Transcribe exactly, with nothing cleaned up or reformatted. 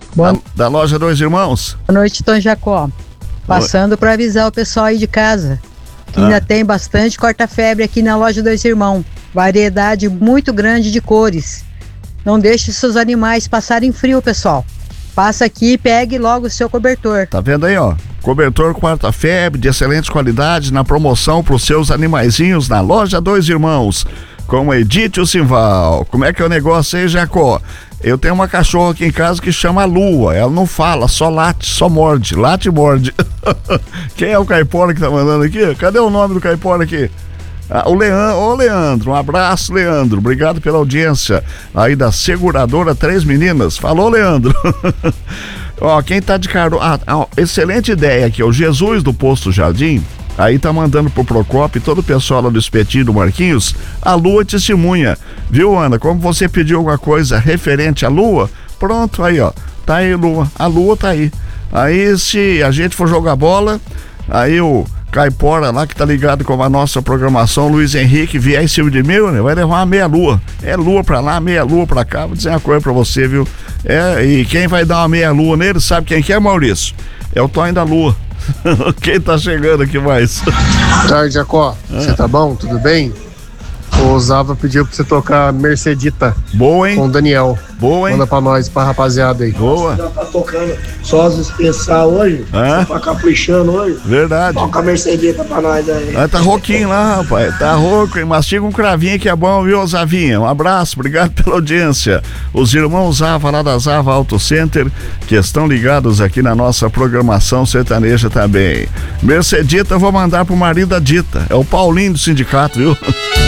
Boa... Da, da loja Dois Irmãos. Boa noite, Tom Jacó. Passando para avisar o pessoal aí de casa que ah. ainda tem bastante corta-febre aqui na loja Dois Irmãos. Variedade muito grande de cores. Não deixe seus animais passarem frio, pessoal. Passa aqui e pegue logo o seu cobertor. Tá vendo aí, ó? Cobertor corta-febre de excelente qualidade na promoção para os seus animaizinhos na loja Dois Irmãos. Com Edith Simval. Como é que é o negócio aí, Jacó? Eu tenho uma cachorra aqui em casa que chama Lua. Ela não fala, só late, só morde. Late e morde. Quem é o caipora que tá mandando aqui? Cadê o nome do caipora aqui? Ah, o Leandro. Ô, Leandro, um abraço, Leandro. Obrigado pela audiência aí da seguradora Três Meninas. Falou, Leandro. Ó, quem tá de carona... Ah, ah, excelente ideia aqui, o Jesus do Posto Jardim. Aí tá mandando pro Procopio e todo o pessoal lá do Espetinho do Marquinhos, a Lua testemunha. Viu, Ana? Como você pediu alguma coisa referente à Lua, pronto, aí, ó. Tá aí, Lua. A Lua tá aí. Aí, se a gente for jogar bola, aí o caipora lá que tá ligado com a nossa programação, Luiz Henrique, vier em cima de mim, né, vai levar uma meia lua. É lua pra lá, meia lua pra cá. Vou dizer uma coisa pra você, viu? É, e quem vai dar uma meia lua nele, sabe quem que é, Maurício? É o Tonho da Lua. Quem tá chegando aqui mais? Tarde, Jacó. Você ah. tá bom? Tudo bem? O Zava pediu pra você tocar Mercedita. Boa, hein? Com o Daniel. Boa, hein? Manda pra nós, pra rapaziada aí. Boa. Já tá tocando só as especial hoje. Ah. Só pra caprichando hoje. Verdade. Toca a Mercedita pra nós aí. Ah, tá rouquinho lá, rapaz. Tá rouco, hein? Mastiga um cravinho que é bom, viu, Zavinha? Um abraço, obrigado pela audiência. Os irmãos Zava lá da Zava Auto Center, que estão ligados aqui na nossa programação sertaneja também. Mercedita eu vou mandar pro marido da Dita. É o Paulinho do sindicato, viu?